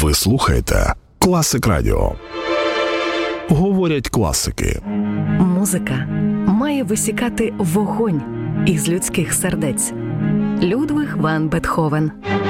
Ви слухаєте Класик Радіо. Говорять класики. Музика має висікати вогонь із людських сердець. Людвиг ван Бетховен.